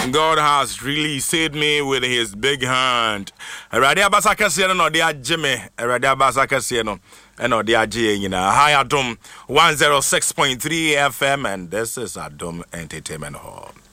And God has really saved me with his big hand. Erade abasa kese no de ageme. Erade abasa kese no. And the AJ, Hi Adom 106.3 FM, and this is Adom Entertainment Hall.